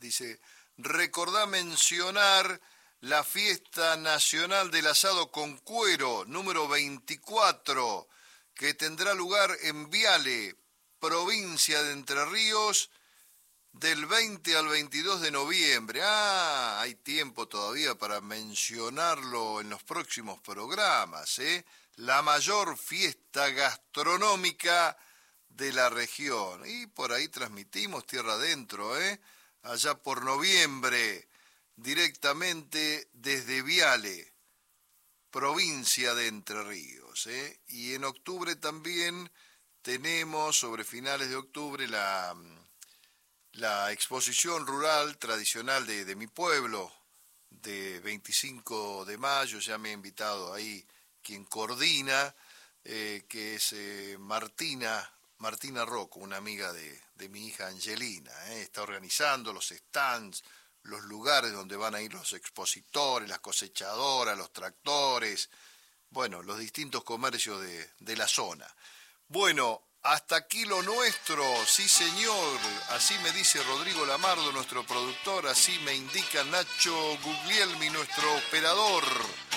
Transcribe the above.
Dice, recordá mencionar la fiesta nacional del asado con cuero, número 24, que tendrá lugar en Viale, provincia de Entre Ríos, del 20 al 22 de noviembre. Hay tiempo todavía para mencionarlo en los próximos programas, ¿eh? La mayor fiesta gastronómica de la región. Y por ahí transmitimos tierra adentro, allá por noviembre, directamente desde Viale, provincia de Entre Ríos. Y en octubre también tenemos, sobre finales de octubre, la exposición rural tradicional de mi pueblo, de 25 de mayo. Ya me ha invitado ahí quien coordina, que es Martina Rocco, una amiga de mi hija Angelina. Está organizando los stands, los lugares donde van a ir los expositores, las cosechadoras, los tractores, bueno, los distintos comercios de la zona. Bueno, hasta aquí lo nuestro, sí señor, así me dice Rodrigo Lamardo, nuestro productor, así me indica Nacho Guglielmi, nuestro operador.